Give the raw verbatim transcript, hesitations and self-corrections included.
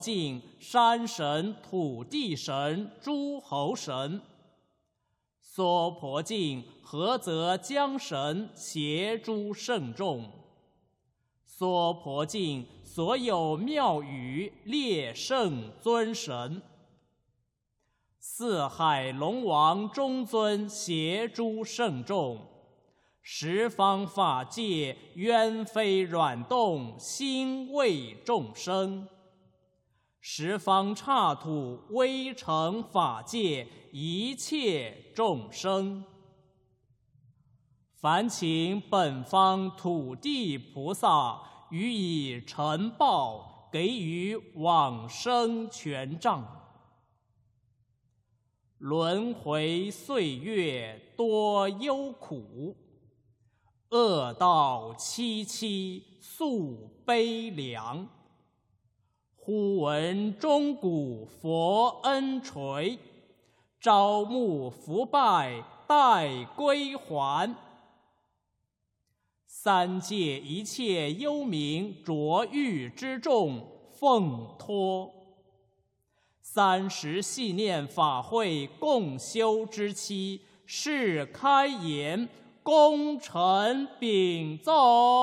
敬山神、土地神、诸侯神。娑婆敬菏泽江神协诸圣众。娑婆敬所有庙宇列圣尊神。四海龙王中尊协诸圣众。十方法界鸢飞软动心为众生。十方刹土微尘法界一切众生。凡请本方土地菩萨予以承报，给予往生权杖。轮回岁月多忧苦，恶道凄凄诉悲凉。忽闻钟鼓佛恩垂，朝暮伏拜待归还。三界一切幽冥浊狱之众奉托。三十系念法会共修之期，是开言，功臣禀奏。